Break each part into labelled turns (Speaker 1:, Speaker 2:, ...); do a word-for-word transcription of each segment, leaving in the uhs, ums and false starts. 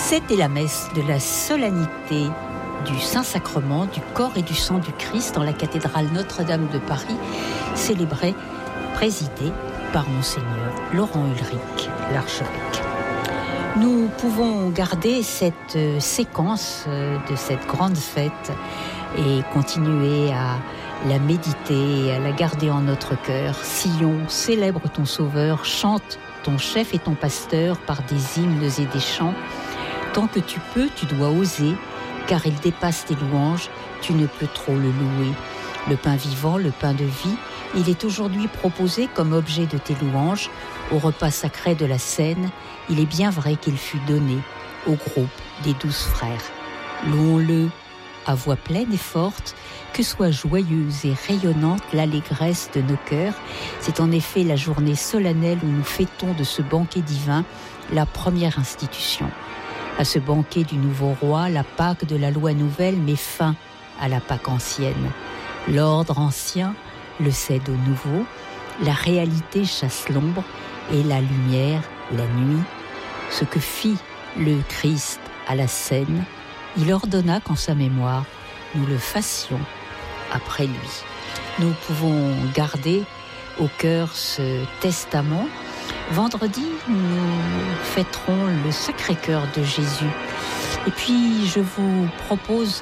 Speaker 1: C'était la messe de la solennité du Saint-Sacrement, du corps et du sang du Christ dans la cathédrale Notre-Dame de Paris, célébrée, présidée par Monseigneur Laurent Ulrich, l'archevêque. Nous pouvons garder cette séquence de cette grande fête et continuer à la méditer, à la garder en notre cœur. Sion, célèbre ton Sauveur, chante ton chef et ton pasteur par des hymnes et des chants. Tant que tu peux, tu dois oser, car il dépasse tes louanges, tu ne peux trop le louer. Le pain vivant, le pain de vie, il est aujourd'hui proposé comme objet de tes louanges. Au repas sacré de la Seine, il est bien vrai qu'il fut donné au groupe des douze frères. Louons-le à voix pleine et forte, que soit joyeuse et rayonnante l'allégresse de nos cœurs. C'est en effet la journée solennelle où nous fêtons de ce banquet divin la première institution. À ce banquet du nouveau roi, la Pâque de la loi nouvelle met fin à la Pâque ancienne. L'ordre ancien le cède au nouveau, la réalité chasse l'ombre et la lumière la nuit. Ce que fit le Christ à la Seine, il ordonna qu'en sa mémoire, nous le fassions après lui. Nous pouvons garder au cœur ce testament. Vendredi, nous fêterons le Sacré-Cœur de Jésus. Et puis, je vous propose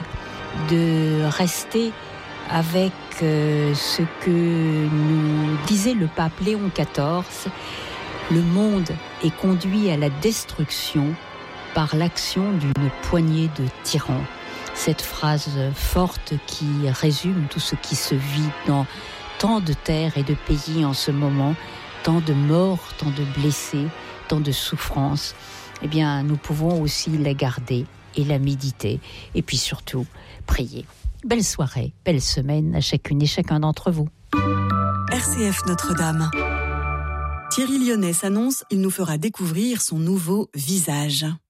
Speaker 1: de rester avec euh, ce que nous disait le pape Léon quatorze. Le monde est conduit à la destruction par l'action d'une poignée de tyrans. Cette phrase forte qui résume tout ce qui se vit dans tant de terres et de pays en ce moment, tant de morts, tant de blessés, tant de souffrances, eh bien, nous pouvons aussi la garder et la méditer. Et puis surtout, prier. Belle soirée, belle semaine à chacune et chacun d'entre vous.
Speaker 2: R C F Notre-Dame. Thierry Lyonnais s'annonce, il nous fera découvrir son nouveau visage.